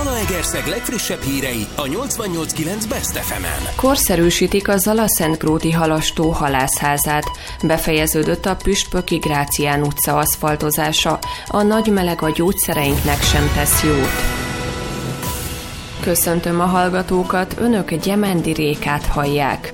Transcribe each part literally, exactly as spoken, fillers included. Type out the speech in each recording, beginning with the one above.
Zalaegerszeg legfrissebb hírei a nyolcvannyolc kilenc Best ef emen. Korszerűsítik a Zala-Szentgróti Halastó halászházát. Befejeződött a Püspöki Grácián utca aszfaltozása. A nagy meleg a gyógyszereinknek sem tesz jót. Köszöntöm a hallgatókat, önök Gyemendi Rékát hallják.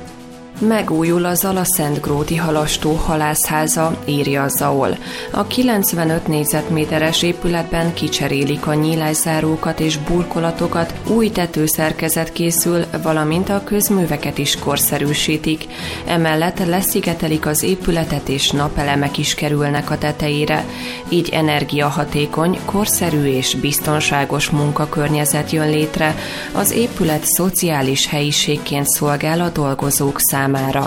Megújul a Zala-Szentgróti Halastó halászháza, írja a Zaol. A kilencvenöt négyzetméteres épületben kicserélik a nyílászárókat és burkolatokat, új tetőszerkezet készül, valamint a közműveket is korszerűsítik. Emellett leszigetelik az épületet és napelemek is kerülnek a tetejére. Így energiahatékony, korszerű és biztonságos munkakörnyezet jön létre. Az épület szociális helyiségként szolgál a dolgozók számára.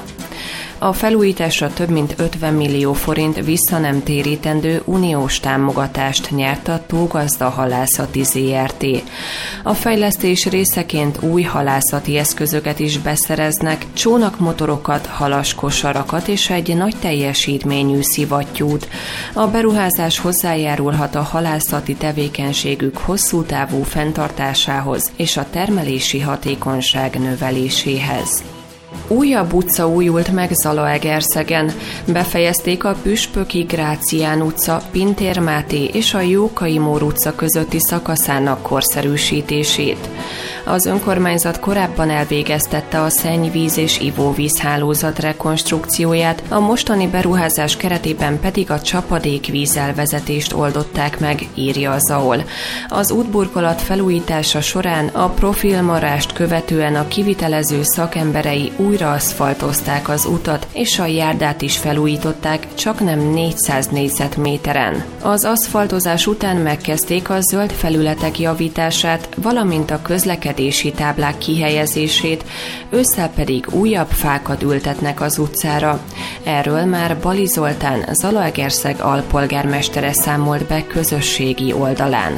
A felújításra több mint ötven millió forint visszanemtérítendő uniós támogatást nyert a Tógazda Halászati zé er té. A fejlesztés részeként új halászati eszközöket is beszereznek, csónakmotorokat, halaskosarakat és egy nagy teljesítményű szivattyút. A beruházás hozzájárulhat a halászati tevékenységük hosszú távú fenntartásához és a termelési hatékonyság növeléséhez. Újabb utca újult meg Zalaegerszegen. Befejezték a Püspöki Grácián utca, Pintér Máté és a Jókai Mór utca közötti szakaszának korszerűsítését. Az önkormányzat korábban elvégeztette a szennyvíz és ivóvízhálózat rekonstrukcióját, a mostani beruházás keretében pedig a csapadékvízelvezetést oldották meg, írja a Zaol. Az útburkolat felújítása során a profilmarást követően a kivitelező szakemberei újra aszfaltozták az utat, és a járdát is felújították, csaknem négyszáz négyzetméteren. Az aszfaltozás után megkezdték a zöld felületek javítását, valamint a közlekedési táblák kihelyezését, ősszel pedig újabb fákat ültetnek az utcára. Erről már Bali Zoltán, Zalaegerszeg alpolgármestere számolt be közösségi oldalán.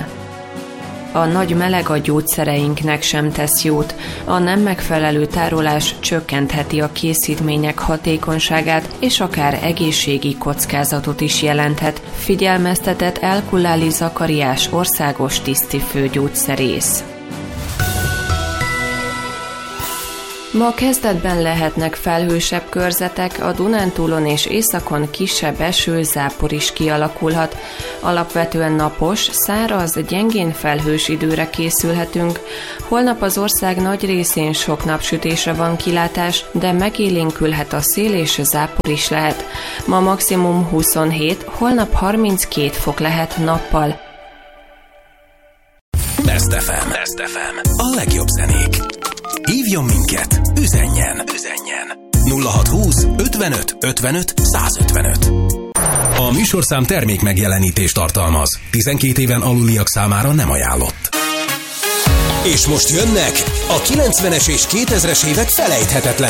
A nagy meleg a gyógyszereinknek sem tesz jót. A nem megfelelő tárolás csökkentheti a készítmények hatékonyságát, és akár egészségi kockázatot is jelenthet, figyelmeztetett Elkulláli Zakariás országos tisztifőgyógyszerész. Ma kezdetben lehetnek felhősebb körzetek, a Dunántúlon és északon kisebb eső, zápor is kialakulhat. Alapvetően napos, száraz, gyengén felhős időre készülhetünk. Holnap az ország nagy részén sok napsütésre van kilátás, de megélénkülhet a szél és zápor is lehet. Ma maximum huszonhét, holnap harminckét fok lehet nappal. Best ef em. Best ef em. A legjobb zenék. Hívjon minket, üzenjen, üzenjen. nulla hatszázhúsz ötvenöt ötvenöt százötvenöt. A műsorszám termék megjelenítést tartalmaz. tizenkét éven aluliak számára nem ajánlott. És most jönnek a kilencvenes és kétezres évek felejthetetlen